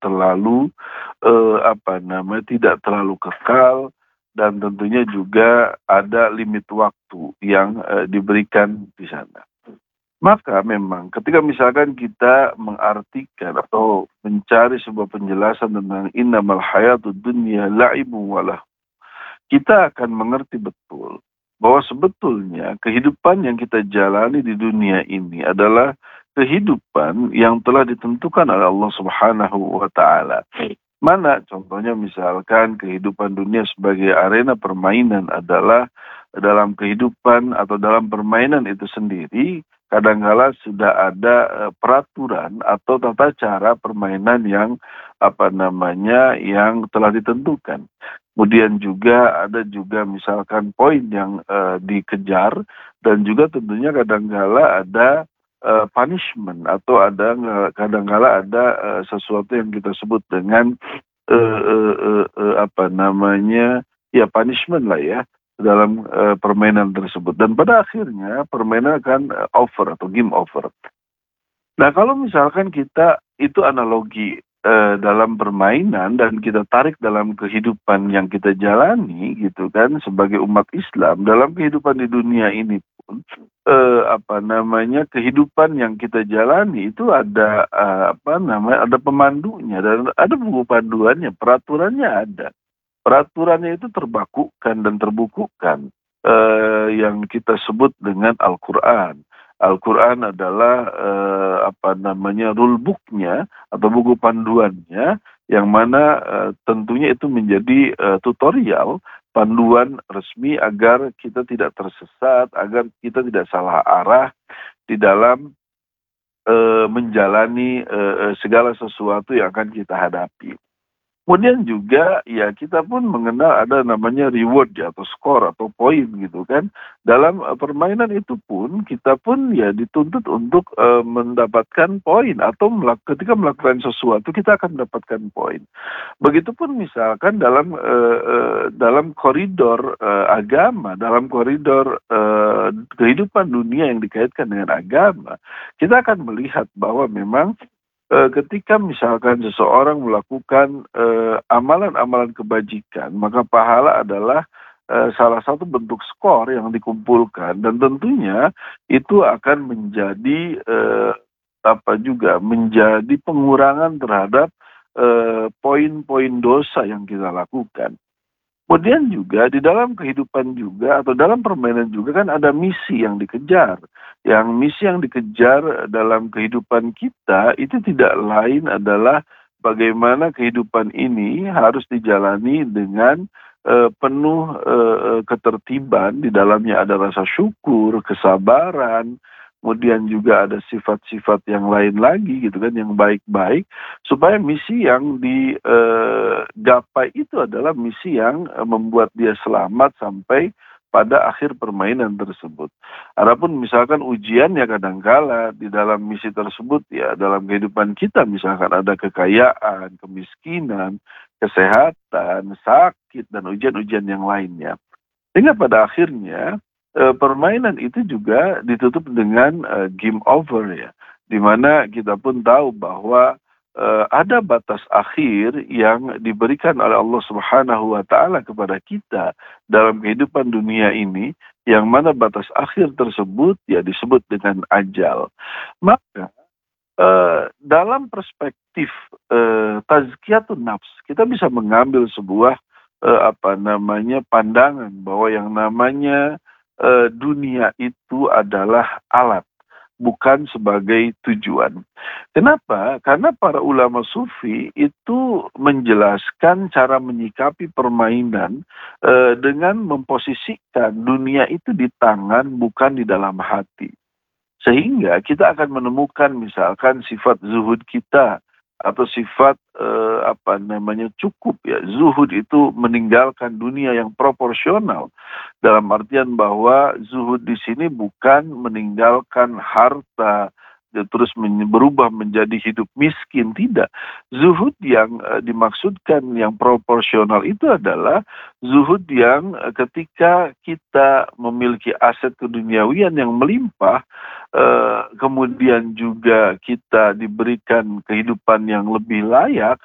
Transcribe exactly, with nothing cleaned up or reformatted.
terlalu, eee, apa namanya, tidak terlalu kekal dan tentunya juga ada limit waktu yang, eee, diberikan di sana. Maka memang ketika misalkan kita mengartikan atau mencari sebuah penjelasan tentang innamal hayatud dunya la'ibun wa lahu, kita akan mengerti betul bahwa sebetulnya kehidupan yang kita jalani di dunia ini adalah kehidupan yang telah ditentukan oleh Allah Subhanahu wa taala. Mana contohnya misalkan kehidupan dunia sebagai arena permainan adalah dalam kehidupan atau dalam permainan itu sendiri kadangkala sudah ada, eee, peraturan atau tata cara permainan yang, apa namanya, yang telah ditentukan. Kemudian juga ada juga misalkan poin yang, eee, dikejar dan juga tentunya kadangkala ada, eee, punishment atau ada nge kadangkala ada, eee, sesuatu yang kita sebut dengan, eee eee eee eee, apa namanya, ya punishment lah ya, dalam, eee, permainan tersebut dan pada akhirnya permainan akan, eee, over atau game over. Nah, kalau misalkan kita itu analogi, eee, dalam permainan dan kita tarik dalam kehidupan yang kita jalani gitu kan sebagai umat Islam, dalam kehidupan di dunia ini pun, eee, apa namanya, kehidupan yang kita jalani itu ada, eee, apa namanya, ada pemandunya dan ada buku panduannya, peraturannya ada. Peraturannya itu terbakukan dan terbukukan, eee, yang kita sebut dengan Al-Quran. Al-Quran adalah, eee, apa namanya, rule book-nya atau buku panduannya yang mana, eee, tentunya itu menjadi, eee, tutorial, panduan resmi agar kita tidak tersesat, agar kita tidak salah arah di dalam, eee, menjalani, eee eee, segala sesuatu yang akan kita hadapi. Kemudian juga ya kita pun mengenal ada namanya reward ya atau skor atau poin gitu kan. Dalam, eee, permainan itu pun kita pun ya dituntut untuk, eee, mendapatkan poin atau melak ketika melakukan sesuatu kita akan mendapatkan poin. Begitupun misalkan dalam, eee eee, dalam koridor, eee, agama, dalam koridor, eee, kehidupan dunia yang dikaitkan dengan agama, kita akan melihat bahwa memang, eee, ketika misalkan seseorang melakukan, eee, amalan-amalan kebajikan, maka pahala adalah, eee, salah satu bentuk skor yang dikumpulkan dan tentunya itu akan menjadi, eee, apa juga, menjadi pengurangan terhadap, eee, poin-poin dosa yang kita lakukan. Kemudian juga di dalam kehidupan juga atau dalam permainan juga kan ada misi yang dikejar. Yang misi yang dikejar dalam kehidupan kita itu tidak lain adalah bagaimana kehidupan ini harus dijalani dengan, eee, penuh, eee eee, ketertiban, di dalamnya ada rasa syukur, kesabaran, kemudian juga ada sifat-sifat yang lain lagi gitu kan, yang baik-baik, supaya misi yang di, eee, gapai itu adalah misi yang, eee, membuat dia selamat sampai pada akhir permainan tersebut. Adapun misalkan ujian ya kadangkala di dalam misi tersebut ya dalam kehidupan kita misalkan ada kekayaan, kemiskinan, kesehatan, sakit, dan ujian-ujian yang lainnya. Sehingga pada akhirnya, eee, permainan itu juga ditutup dengan, eee, game over ya, di mana kita pun tahu bahwa, eee, ada batas akhir yang diberikan oleh Allah Subhanahu wa taala kepada kita dalam kehidupan dunia ini, yang mana batas akhir tersebut ya disebut dengan ajal. Maka, eee, dalam perspektif, eee, tazkiyatun nafs, kita bisa mengambil sebuah, eee, apa namanya, pandangan bahwa yang namanya, eee, dunia itu adalah alat, bukan sebagai tujuan. Kenapa? Karena para ulama sufi itu menjelaskan cara menyikapi permainan, eee, dengan memposisikan dunia itu di tangan bukan di dalam hati. Sehingga kita akan menemukan misalkan sifat zuhud kita atau sifat, eee, apa namanya, cukup ya. Zuhud itu meninggalkan dunia yang proporsional, dalam artian bahwa zuhud di sini bukan meninggalkan harta, ya terus menye berubah menjadi hidup miskin, tidak. Zuhud yang, eee, dimaksudkan yang proporsional itu adalah zuhud yang, eee, ketika kita memiliki aset keduniawian yang melimpah, eee, kemudian juga kita diberikan kehidupan yang lebih layak